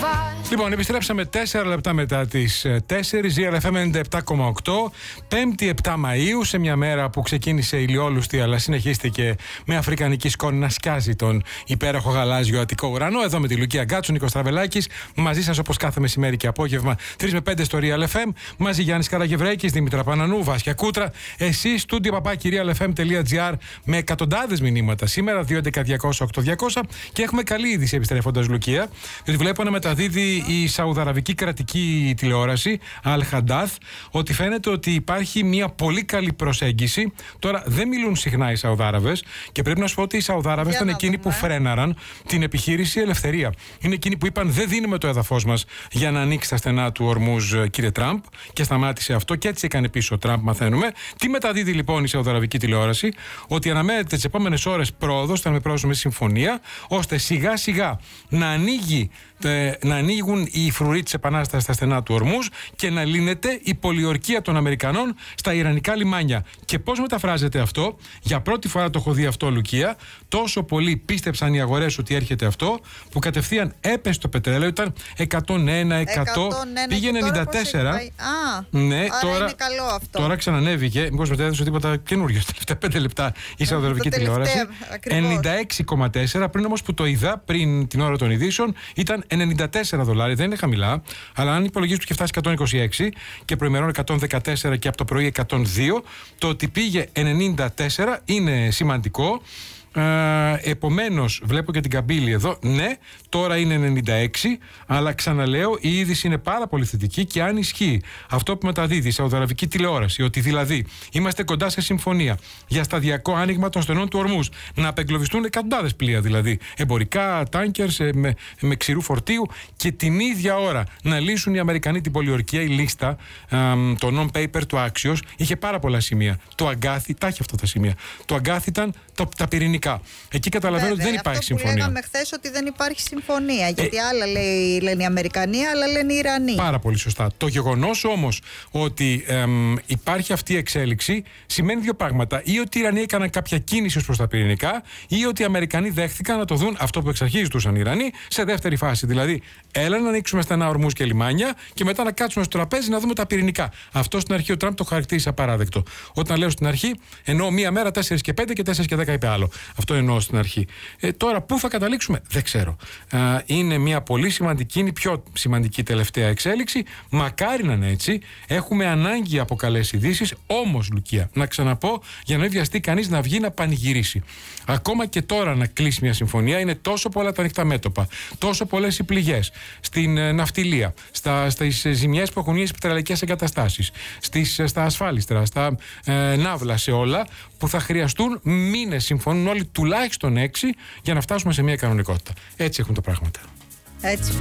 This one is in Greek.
Λοιπόν, επιστρέψαμε 4 λεπτά μετά τις 4, ZRFM 97,8, 5η 7 Μαΐου, σε μια μέρα που ξεκίνησε ηλιόλουστη αλλά συνεχίστηκε με αφρικανική σκόνη να σκιάζει τον υπέροχο γαλάζιο αττικό ουρανό. Εδώ με τη Λουκία Γκάτσου, Νίκος Στραβελάκης, μαζί σας όπως κάθε μεσημέρι και απόγευμα, 3 με 5 στο Real FM, μαζί Γιάννης Καραγευρέκης, Δήμητρα Πανανού, Βάσια Κούτρα, εσείς studio@realfm.gr με εκατοντάδες μηνύματα. Σήμερα 211-200-8200 και έχουμε καλή είδηση επιστρέφοντας, Λουκία, διότι βλέπω να μεταδίδει η Σαουδαραβική κρατική τηλεόραση Al Hadath ότι φαίνεται ότι υπάρχει μια πολύ καλή προσέγγιση. Τώρα δεν μιλούν συχνά οι Σαουδάραβες και πρέπει να σου πω ότι οι Σαουδάραβες ήταν εκείνοι που φρέναραν την επιχείρηση Ελευθερία. Είναι εκείνοι που είπαν δεν δίνουμε το έδαφος μας για να ανοίξει τα στενά του Ορμούζ, κύριε Τραμπ, και σταμάτησε αυτό και έτσι έκανε πίσω ο Τραμπ, μαθαίνουμε. Τι μεταδίδει λοιπόν η Σαουδαραβική τηλεόραση? Ότι αναμένεται τις επόμενες ώρες πρόοδος, θα με πρόσουμε συμφωνία, ώστε σιγά σιγά να ανοίγουν οι φρουροί της επανάστασης στα στενά του Ορμούζ και να λύνεται η πολιορκία των Αμερικανών στα ιρανικά λιμάνια. Και πώς μεταφράζεται αυτό? Για πρώτη φορά το έχω δει αυτό, Λουκία. Τόσο πολύ πίστεψαν οι αγορές ότι έρχεται αυτό, που κατευθείαν έπεσε το πετρέλαιο. Ήταν 101, 100, πήγε 94. Ναι, άρα τώρα, είναι καλό αυτό. Τώρα ξανανέβηκε. Μήπως μετέδωσε τίποτα καινούριο στα τελευταία 5 λεπτά η Σαουδαραβική τηλεόραση. 96,4. Πριν όμως που το είδα, πριν την ώρα των ειδήσεων, ήταν $94. Δεν είναι χαμηλά, αλλά αν υπολογίζεις ότι είχε φτάσει 126 και προημερών 114 και από το πρωί 102, το ότι πήγε 94 είναι σημαντικό. Επομένως, βλέπω και την καμπύλη εδώ. Ναι, τώρα είναι 96, αλλά ξαναλέω, η είδηση είναι πάρα πολύ θετική και αν ισχύει αυτό που μεταδίδει η Σαουδαραβική τηλεόραση, ότι δηλαδή είμαστε κοντά σε συμφωνία για σταδιακό άνοιγμα των στενών του Ορμούζ, να απεγκλωβιστούν εκατοντάδες πλοία, δηλαδή εμπορικά, τάνκερς με ξηρού φορτίου, και την ίδια ώρα να λύσουν οι Αμερικανοί την πολιορκία. Η λίστα, το non-paper του Axios, είχε πάρα πολλά σημεία. Το αγκάθι, τα έχει αυτά τα σημεία. Το αγκάθι ήταν τα πυρηνικά. Εκεί καταλαβαίνω ότι δεν υπάρχει συμφωνία. Αυτό που λέγαμε χθες, ότι δεν υπάρχει συμφωνία. Γιατί άλλα λένε οι Αμερικανοί, άλλα λένε οι Ιρανοί. Πάρα πολύ σωστά. Το γεγονός όμως ότι υπάρχει αυτή η εξέλιξη σημαίνει δύο πράγματα. Ή ότι οι Ιρανοί έκαναν κάποια κίνηση ως προς τα πυρηνικά, ή ότι οι Αμερικανοί δέχτηκαν να το δουν αυτό που εξ αρχής ζητούσαν οι Ιρανοί σε δεύτερη φάση. Δηλαδή, έλα να ανοίξουμε στενά ορμούς και λιμάνια και μετά να κάτσουμε στο τραπέζι να δούμε τα πυρηνικά. Αυτό στην αρχή ο Τραμπ το χαρακτήρισε απαράδεκτο. Όταν λέω στην αρχή, εννοώ μία μέρα 4 και 5 και 4 και 10 είπε άλλο. Αυτό εννοώ στην αρχή. Τώρα, πού θα καταλήξουμε, δεν ξέρω. Είναι μια πολύ σημαντική, είναι η πιο σημαντική τελευταία εξέλιξη. Μακάρι να είναι έτσι. Έχουμε ανάγκη από καλές ειδήσεις. Όμως, Λουκία, να ξαναπώ, για να μην βιαστεί κανείς να βγει να πανηγυρίσει. Ακόμα και τώρα να κλείσει μια συμφωνία, είναι τόσο πολλά τα ανοιχτά μέτωπα, τόσο πολλές οι πληγές στην ναυτιλία, στις ζημιές που έχουν γίνει στις πετρελαϊκές εγκαταστάσεις, στα ασφάλιστρα, στα ναύλα, σε όλα, που θα χρειαστούν μήνες, συμφωνούν όλοι, τουλάχιστον 6, για να φτάσουμε σε μια κανονικότητα. Έτσι έχουν τα πράγματα. Έτσι.